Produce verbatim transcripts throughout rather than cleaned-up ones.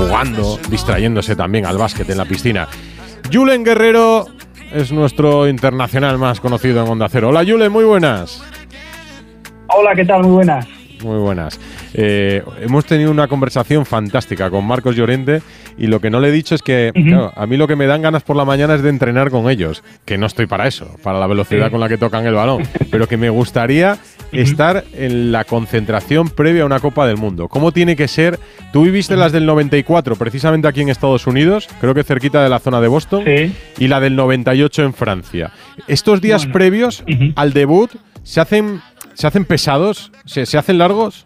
jugando, distrayéndose también al básquet en la piscina. Julen Guerrero es nuestro internacional más conocido en Onda Cero. Hola Julen, muy buenas. Hola, ¿qué tal? Muy buenas. Muy buenas. Eh, hemos tenido una conversación fantástica con Marcos Llorente y lo que no le he dicho es que uh-huh. claro, a mí lo que me dan ganas por la mañana es de entrenar con ellos, que no estoy para eso, para la velocidad sí. con la que tocan el balón, pero que me gustaría uh-huh. estar en la concentración previa a una Copa del Mundo. ¿Cómo tiene que ser? Tú viviste uh-huh. las del noventa y cuatro, precisamente aquí en Estados Unidos, creo que cerquita de la zona de Boston, sí. y la del noventa y ocho en Francia. Estos días bueno. previos uh-huh. al debut se hacen... ¿Se hacen pesados? ¿Se, ¿Se hacen largos?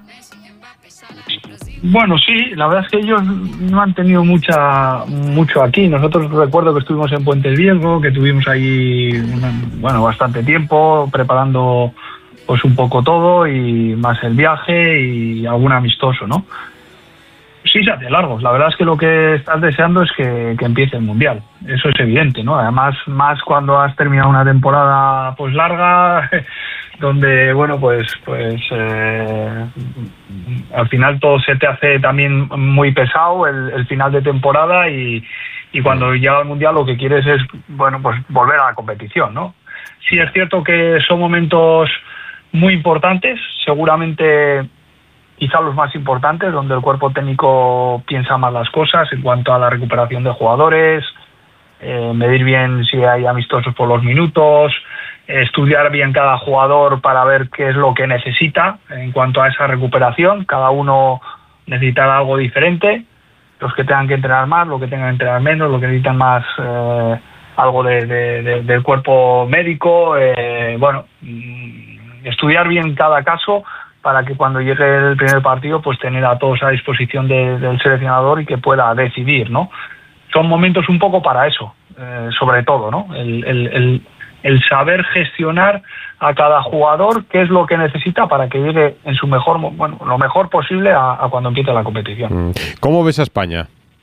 Bueno, sí, la verdad es que ellos no han tenido mucha mucho aquí. Nosotros recuerdo que estuvimos en Puentes Viesgo, que tuvimos ahí bueno, bastante tiempo preparando pues un poco todo y más el viaje y algún amistoso, ¿no? Sí, se hace largos. La verdad es que lo que estás deseando es que, que empiece el Mundial. Eso es evidente, ¿no? Además, más cuando has terminado una temporada pues larga, donde, bueno, pues pues eh, al final todo se te hace también muy pesado, el, el final de temporada, y, y cuando llega el Mundial lo que quieres es, bueno, pues volver a la competición, ¿no? Sí es cierto que son momentos muy importantes, seguramente quizá los más importantes, donde el cuerpo técnico piensa más las cosas en cuanto a la recuperación de jugadores, eh, medir bien si hay amistosos por los minutos, eh, estudiar bien cada jugador para ver qué es lo que necesita en cuanto a esa recuperación. Cada uno necesitará algo diferente, los que tengan que entrenar más, los que tengan que entrenar menos, los que necesitan más eh, algo de, de, de, del cuerpo médico. Eh, bueno, estudiar bien cada caso para que cuando llegue el primer partido pues tener a todos a disposición de, del seleccionador y que pueda decidir, ¿no? Son momentos un poco para eso, eh, sobre todo, ¿no? El, el, el, el saber gestionar a cada jugador qué es lo que necesita para que llegue en su mejor, bueno, lo mejor posible a, a cuando empiece la competición. ¿Cómo ves a España?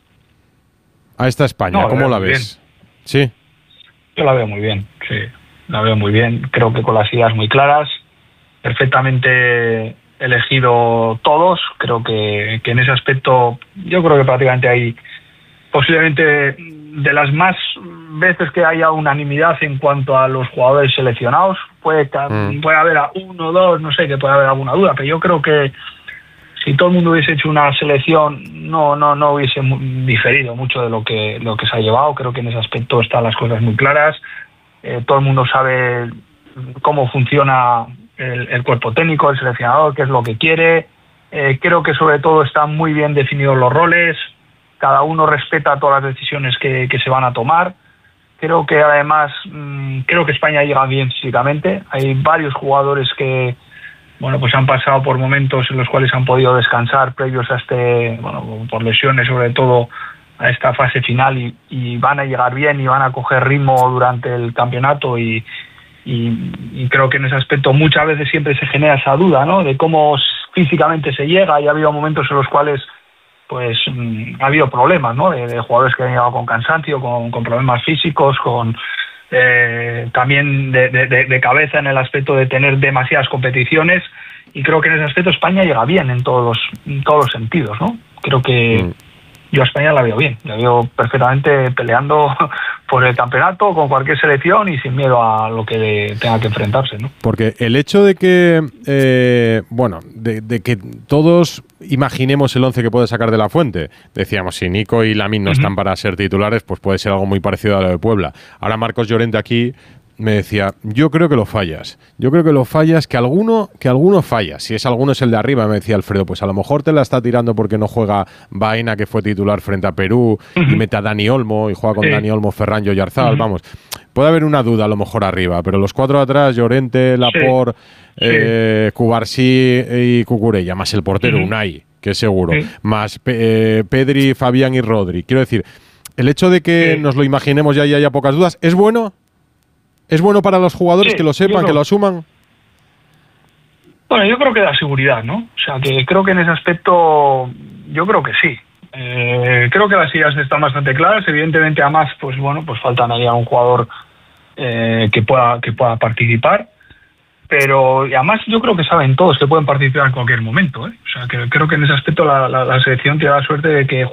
A esta España, no, ¿cómo la ves? Bien. ¿Sí? Yo la veo muy bien, sí, la veo muy bien. Creo que con las ideas muy claras, perfectamente elegido todos. Creo que, que en ese aspecto yo creo que prácticamente hay posiblemente de las más veces que haya unanimidad en cuanto a los jugadores seleccionados. Puede, mm. puede haber a uno o dos, no sé, que puede haber alguna duda, pero yo creo que si todo el mundo hubiese hecho una selección no no no hubiese diferido mucho de lo que lo que se ha llevado. Creo que en ese aspecto están las cosas muy claras. Eh, todo el mundo sabe cómo funciona El, el cuerpo técnico, el seleccionador, qué es lo que quiere. Eh, creo que sobre todo están muy bien definidos los roles, cada uno respeta todas las decisiones que, que se van a tomar. Creo que además, mmm, creo que España llega bien físicamente. Hay varios jugadores que, bueno, pues han pasado por momentos en los cuales han podido descansar previos a este, bueno, por lesiones sobre todo, a esta fase final y, y van a llegar bien y van a coger ritmo durante el campeonato y Y, y creo que en ese aspecto muchas veces siempre se genera esa duda, ¿no? De cómo físicamente se llega, y ha habido momentos en los cuales pues mmm, ha habido problemas, ¿no? De, de jugadores que han llegado con cansancio, con, con problemas físicos, con eh, también de, de, de cabeza en el aspecto de tener demasiadas competiciones, y creo que en ese aspecto España llega bien en todos los, en todos los sentidos, ¿no? Creo que mm. yo a España la veo bien, la veo perfectamente peleando por el campeonato con cualquier selección y sin miedo a lo que tenga que enfrentarse, ¿no? Porque el hecho de que, eh, bueno, de, de que todos imaginemos el once que puede sacar de la Fuente, decíamos, si Nico y Lamine no uh-huh. están para ser titulares, pues puede ser algo muy parecido a lo de Puebla. Ahora Marcos Llorente aquí me decía, yo creo que lo fallas, yo creo que lo fallas, que alguno que alguno falla, si es alguno es el de arriba, me decía Alfredo, pues a lo mejor te la está tirando porque no juega Baena, que fue titular frente a Perú, uh-huh. y mete a Dani Olmo, y juega con sí. Dani Olmo, Ferran y Oyarzabal, uh-huh. vamos, puede haber una duda a lo mejor arriba, pero los cuatro atrás, Llorente, Laporte, sí. eh, sí. Cubarsí y Cucurella, más el portero, uh-huh. Unai, que es seguro, sí. más eh, Pedri, Fabián y Rodri, quiero decir, el hecho de que sí. nos lo imaginemos ya y haya pocas dudas, ¿es bueno? ¿Es bueno para los jugadores sí, que lo sepan, creo, que lo asuman? Bueno, yo creo que da seguridad, ¿no? O sea, que creo que en ese aspecto, yo creo que sí. Eh, creo que las ideas están bastante claras. Evidentemente, además, pues bueno, pues faltan ahí a un jugador eh, que pueda que pueda participar. Pero además yo creo que saben todos que pueden participar en cualquier momento, ¿eh? O sea, que creo que en ese aspecto la, la, la selección tiene la suerte de que